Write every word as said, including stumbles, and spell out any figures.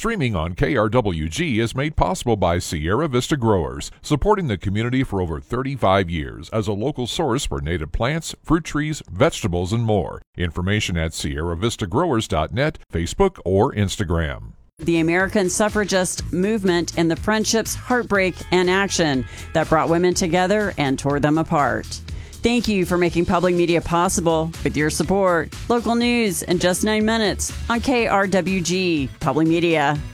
Streaming on K R W G is made possible by Sierra Vista Growers, supporting the community for over thirty-five years as a local source for native plants, fruit trees, vegetables, and more. Information at sierra vista growers dot net, Facebook, or Instagram. The American suffragist movement and the friendships, heartbreak, and action that brought women together and tore them apart. Thank you for making public media possible. With your support, local news in just nine minutes on K R W G Public Media.